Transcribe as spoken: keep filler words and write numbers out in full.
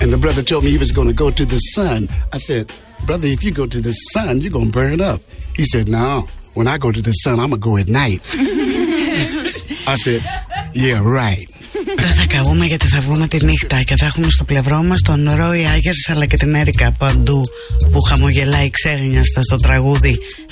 And the brother told me he was going to go to the sun. I said, brother, if you go to the sun, you're going to burn up. He said, no, when I go to the sun, I'm going to go at night. I said, yeah, right. Δεν θα καούμε γιατί θα βγούμε τη νύχτα και θα έχουμε στο πλευρό μας τον Ρόι Άγερς αλλά και την Έρικα παντού που χαμογελάει ξέγνιαστα στο τραγούδι